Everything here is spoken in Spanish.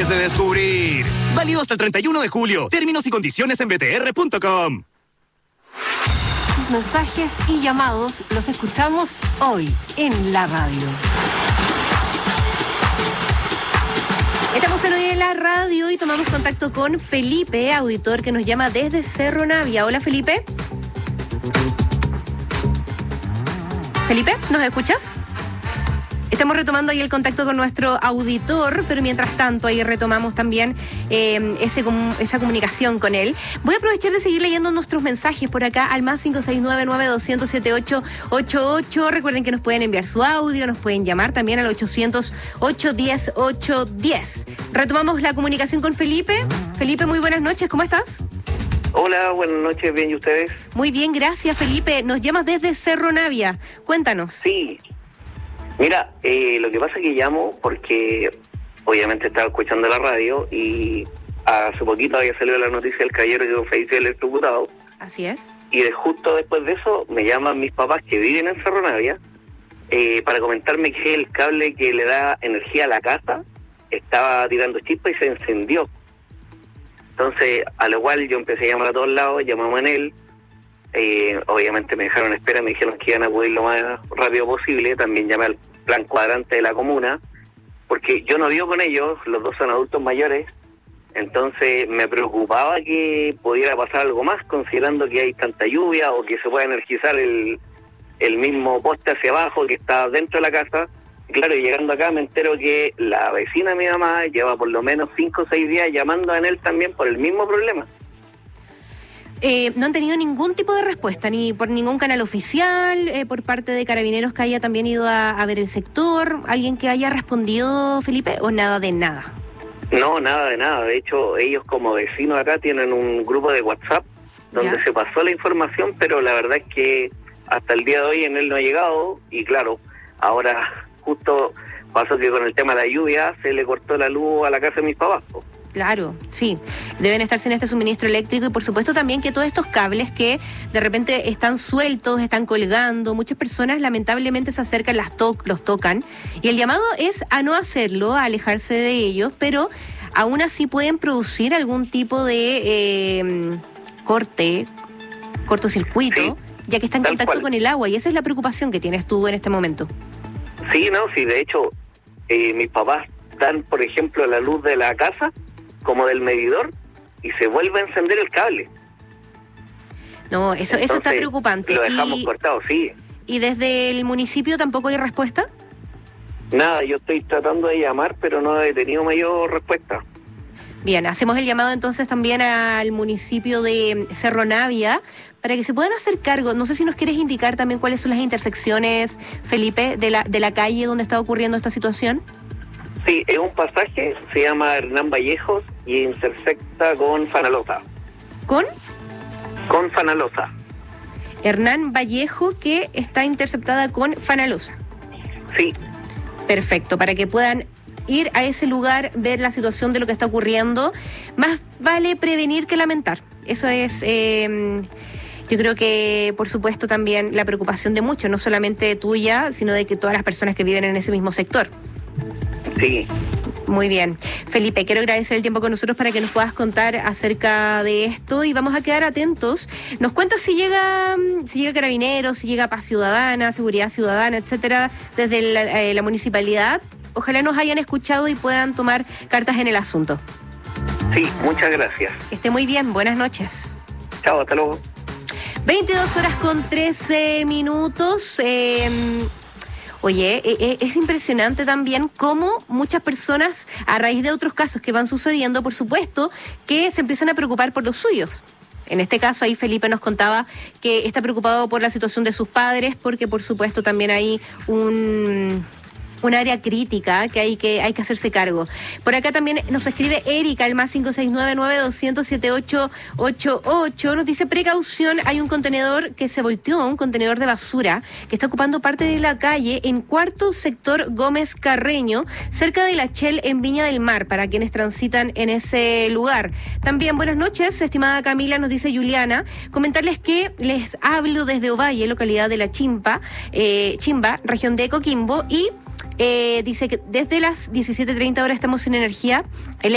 de descubrir. Válido hasta el 31 de julio. Términos y condiciones en btr.com. Mensajes y llamados los escuchamos hoy en la radio. Estamos en Hoy en la Radio y tomamos contacto con Felipe, auditor que nos llama desde Cerro Navia. Hola, Felipe. Felipe, ¿nos escuchas? Estamos retomando ahí el contacto con nuestro auditor, pero mientras tanto ahí retomamos también esa comunicación con él. Voy a aprovechar de seguir leyendo nuestros mensajes por acá al más 569-9200-7888. Recuerden que nos pueden enviar su audio, nos pueden llamar también al 800-810-810. Retomamos la comunicación con Felipe. Felipe, muy buenas noches, ¿cómo estás? Hola, buenas noches, bien, ¿y ustedes? Muy bien, gracias, Felipe. Nos llamas desde Cerro Navia. Cuéntanos. Sí. Mira, lo que pasa es que llamo porque obviamente estaba escuchando la radio y hace poquito había salido la noticia del caballero que falleció electrocutado. Así es. Y justo después de eso me llaman mis papás que viven en Cerro Navia para comentarme que el cable que le da energía a la casa estaba tirando chispas y se encendió. Entonces, a lo cual yo empecé a llamar a todos lados, llamamos en él. Obviamente me dejaron en espera, me dijeron que iban a acudir lo más rápido posible. También llamé al plan cuadrante de la comuna, porque yo no vivo con ellos, los dos son adultos mayores, entonces me preocupaba que pudiera pasar algo más, considerando que hay tanta lluvia o que se pueda energizar el mismo poste hacia abajo que está dentro de la casa. Y claro, llegando acá me entero que la vecina de mi mamá lleva por lo menos 5 o 6 días llamando a él también por el mismo problema. No han tenido ningún tipo de respuesta, ni por ningún canal oficial, por parte de Carabineros que haya también ido a ver el sector, alguien que haya respondido, Felipe, o nada de nada. No, nada de nada. De hecho, ellos como vecinos acá tienen un grupo de WhatsApp donde se pasó la información, pero la verdad es que hasta el día de hoy en él no ha llegado. Y claro, ahora justo pasó que con el tema de la lluvia se le cortó la luz a la casa de mis papás. Claro, sí, deben estar sin este suministro eléctrico y por supuesto también que todos estos cables que de repente están sueltos, están colgando, muchas personas lamentablemente se acercan, los tocan y el llamado es a no hacerlo, a alejarse de ellos, pero aún así pueden producir algún tipo de cortocircuito, sí, ya que está en contacto con el agua y esa es la preocupación que tienes tú en este momento. Sí, no, sí, de hecho mis papás dan, por ejemplo, la luz de la casa como del medidor y se vuelve a encender el cable. No, eso está preocupante. Lo dejamos cortado, sí. ¿Y desde el municipio tampoco hay respuesta? Nada, yo estoy tratando de llamar, pero no he tenido mayor respuesta. Bien, hacemos el llamado entonces también al municipio de Cerro Navia para que se puedan hacer cargo. No sé si nos quieres indicar también cuáles son las intersecciones, Felipe, de la calle donde está ocurriendo esta situación. Sí, es un pasaje, se llama Hernán Vallejos y intersecta con Fanalosa. ¿Con? Con Fanalosa. Hernán Vallejo, que está interceptada con Fanalosa. Sí. Perfecto, para que puedan ir a ese lugar, ver la situación de lo que está ocurriendo. Más vale prevenir que lamentar. Eso es, yo creo que, por supuesto, también la preocupación de muchos, no solamente tuya, sino de que todas las personas que viven en ese mismo sector. Sí. Muy bien. Felipe, quiero agradecer el tiempo con nosotros para que nos puedas contar acerca de esto y vamos a quedar atentos. Nos cuentas si llega Carabineros, si llega Paz Ciudadana, Seguridad Ciudadana, etcétera, desde la municipalidad. Ojalá nos hayan escuchado y puedan tomar cartas en el asunto. Sí, muchas gracias. Que esté muy bien. Buenas noches. Chao, hasta luego. 22:13. Oye, es impresionante también cómo muchas personas, a raíz de otros casos que van sucediendo, por supuesto, que se empiezan a preocupar por los suyos. En este caso, ahí Felipe nos contaba que está preocupado por la situación de sus padres, porque por supuesto también hay un área crítica que hay que hacerse cargo. Por acá también nos escribe Erika, el más 569-9200-7888. Nos dice, precaución, hay un contenedor que se volteó, un contenedor de basura, que está ocupando parte de la calle en cuarto sector Gómez Carreño, cerca de la Shell en Viña del Mar, para quienes transitan en ese lugar. También, buenas noches, estimada Camila, nos dice Juliana, comentarles que les hablo desde Ovalle, localidad de La Chimba, región de Coquimbo, y dice que desde las 17:30 horas estamos sin energía